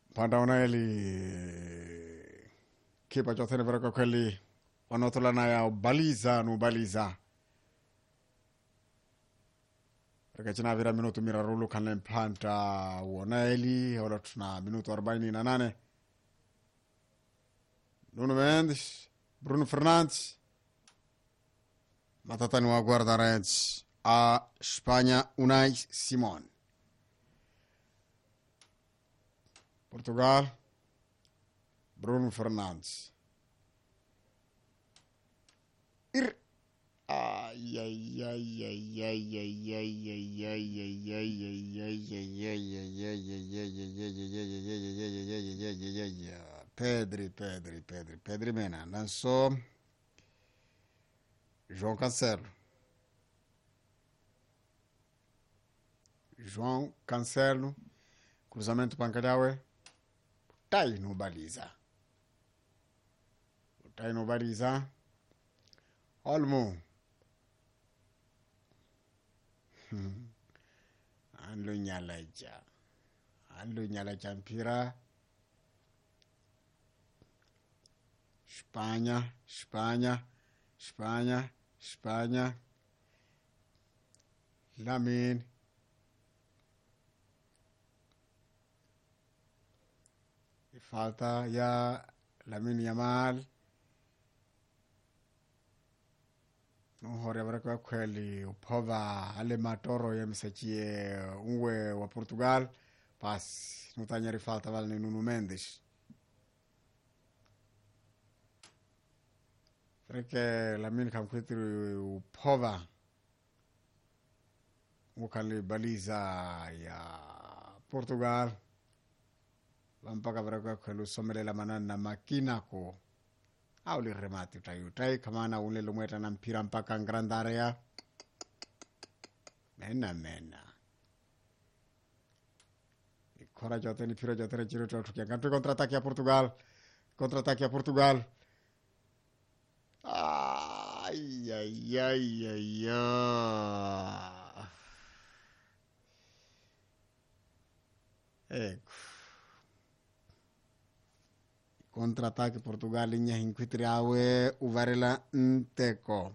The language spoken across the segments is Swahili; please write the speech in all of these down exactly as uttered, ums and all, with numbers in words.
Pandaona eli kipa chothene veraka kweli wanotolana ya baliza no baliza reka china vira minuto mirarulu kanle mpanta wona eli wala tuna minuto arobaini na nane. Nuno Mendes, Bruno Fernandes, matatani wa guarda-redes a Espanha, Unai Simon. Portugal, Bruno Fernandes. Ir. Ai, ai, ai, ai, ai, ai, ai, ai, ai, ai, ai, ai, ai, ai, ai, ai, ai, ai, Pedri, Pedri, Pedri, Pedri Mena. Lançou João Cancelo. João Cancelo. Cruzamento pancadawe. Tai no baliza. Tai no baliza. Olmo. Anlo nyalaja. Anlo nyalaja mpira. Espanha, Espanha, Espanha, Espanha. Lamine. E falta ya Lamine Yamal. No hore baraka kweli upova ale matoro ya msachie unwe wa Portugal. Pas nutanyari falta wale Nuno Mendes. Reke Lamine kamkwitiri upova ukali baliza ya Portugal vampaka varaka kwelu somelela manana makina ko auli remati utai utai kamana ule lumweta na mpira mpaka grandarea mena mena ikora jote ni pira jote rechiro tukia kantu kontra-ataque ya Portugal kontra-ataque ya Portugal. Ai, ai, ai, ai, ai. Ecco. Contra-ataque Portugal linha inquitriawe uvarela nteko.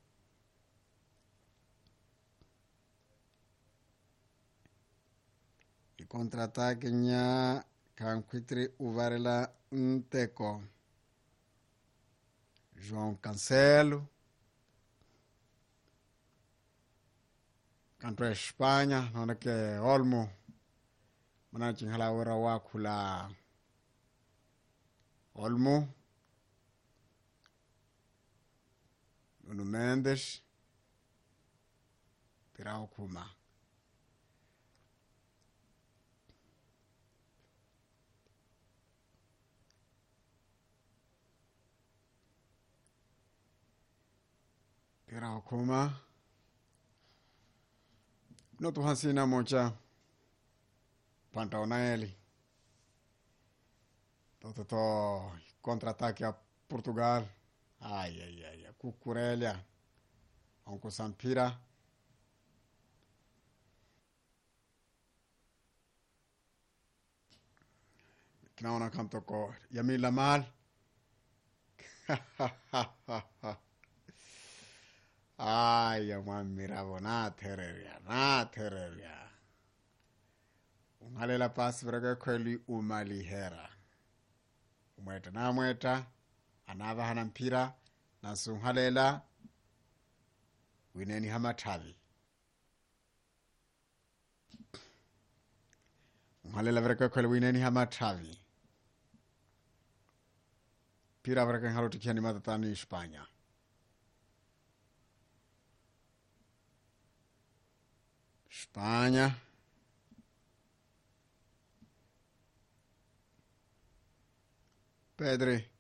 I contra-ataque nya kanquitri uvarela nteko. João Cancelo. Canto a Espanha, onde que Olmo. Manachin halawera wakula Olmo. Nuno Mendes. Pirao Kuma. Pirao Kuma. No tu hasina mocha. Pantaona ele. Toto to contra-ataque a Portugal. Ai, ai, ai. Cucurella. Onko Sampira. Kinaona kamtoko. Yamil Lamal. Ai, ya miravo na tereria, na tereria. Ungalela pasi vraga kweli umalihera. Umweta na mweta, anava hana mpira, nasu ungalela, wineni hamatavi. Ungalela vraga kweli wineni hamatavi. Pira vraga ngalotikia ni matatani Espanya. Espanha. Pedri.